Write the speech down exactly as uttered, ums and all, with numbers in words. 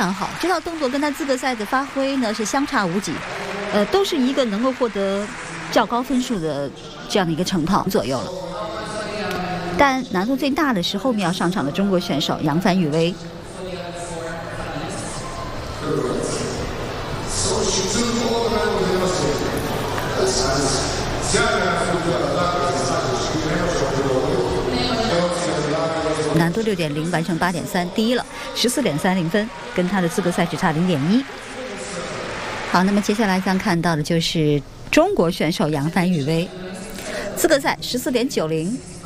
常好，这套动作跟他资格赛的发挥呢是相差无几，呃，都是一个能够获得较高分数的这样的一个成跑左右了。但难度最大的是后面要上场的中国选手扬帆雨薇。难度六点零，完成八点三，第一了，十四点三零分，跟他的资格赛只差零点一。好，那么接下来将看到的就是中国选手扬帆雨薇，资格赛十四点九零。